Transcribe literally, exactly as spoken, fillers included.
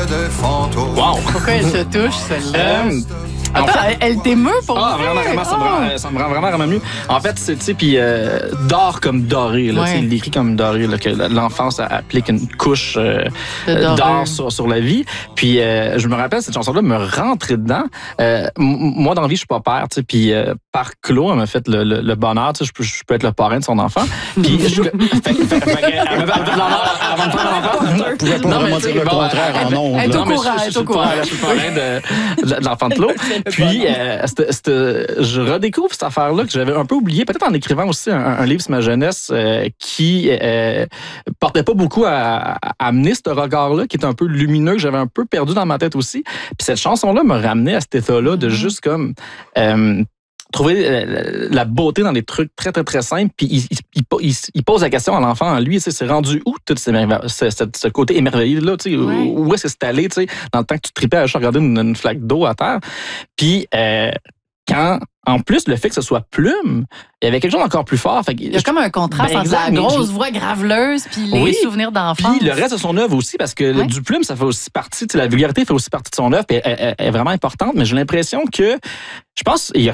de fantômes. Wow! Pourquoi elle te touche, celle-là? Euh, en Attends, fait- elle, elle t'émeut pour Ah, vrai? vraiment, vraiment, ça me Ah. rend, ça me rend vraiment, vraiment mieux. En fait, c'est, tu sais, puis euh, d'or comme doré, là, Ouais. tu sais, il écrit comme doré, là, que l'enfance applique une couche euh, De dorure. d'or sur, sur la vie. Puis, euh, je me rappelle, cette chanson-là me rentrait dedans. Euh, m- moi, dans la vie, je suis pas père, tu sais, puis euh, par Claude, elle m'a fait le, le, le bonheur, tu sais, je peux, je peux être le parrain de son enfant. Puis, je, fait, fait, fait, fait, elle m'a fait l'honneur avant de faire l'enfant. Je pouvais pas Non, mais vraiment tu sais, dire le bon, contraire elle- en ondes. elle est là. au Non, mais courant, je- je- elle est je au suis le courant. parrain- je suis le parrain de, de, de l'enfant de Claude. Puis, euh, c'était- c'était- je redécouvre cette affaire-là que j'avais un peu oubliée, peut-être en écrivant aussi un, un livre sur ma jeunesse euh, qui euh, portait pas beaucoup à, à amener ce regard-là, qui est un peu lumineux, que j'avais un peu perdu dans ma tête aussi. Puis cette chanson-là me ramenait à cet état-là de juste comme... Euh, trouver euh, la beauté dans des trucs très, très, très simples. Puis il, il, il, il pose la question à l'enfant en lui, tu sais, c'est rendu où tout ce, ce, ce, ce côté émerveillé-là? Tu sais, Ouais. où, où est-ce que c'est allé, tu sais, dans le temps que tu tripais à juste regarder une, une flaque d'eau à terre? Puis euh, quand, en plus, le fait que ce soit plume, il y avait quelque chose d'encore plus fort. Fait que, Il y a comme un contraste Ben, entre la exact, mais grosse je- voix graveleuse puis les Oui. souvenirs d'enfance. Puis le reste de son œuvre aussi, parce que le- Ouais. du plume, ça fait aussi partie, tu sais, la vulgarité fait aussi partie de son œuvre, puis elle, elle- elle est vraiment importante, mais j'ai l'impression que, je pense, il y a